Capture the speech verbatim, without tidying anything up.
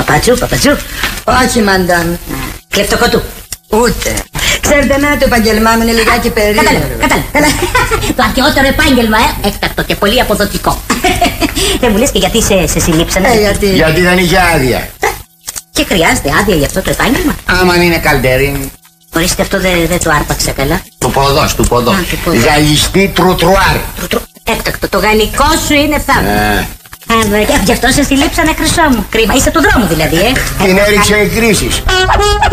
Παπατζού, παπατζού. Όχι, μαντάμ. Κλεφτοκοτού. Ούτε. Ξέρετε, να το επαγγελμά μου είναι λιγάκι περίεργο. Κατάλαβα, κατάλαβα. Το αρχαιότερο επάγγελμα, ε. Έκτακτο και πολύ αποδοτικό. Δεν μου λες και γιατί σε, σε συλλήψανε? Ε, γιατί... Γιατί δεν είχε άδεια. Και χρειάζεται άδεια για αυτό το επάγγελμα? Άμα είναι καλντερίν. Ορίστε, αυτό δεν δε το άρπαξε καλά. Του ποδός, του ποδός. Α, του ποδός. Γαλλιστή τροτρουάρ. Έκτακτο, το γαλλικό σου είναι θαύμα. Ε. Γι' αυτό σε συλλήψανε, χρυσό μου. Κρίμα, είσαι του δρόμου δηλαδή, ε. Την έριξε η κρίση.